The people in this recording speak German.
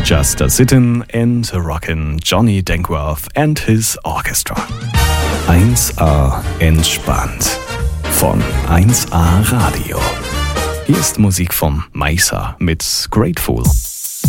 Just a Sittin' and a Rockin' Johnny Dankworth and his Orchestra. 1A entspannt von 1A Radio. Hier ist Musik vom Meiser mit Grateful.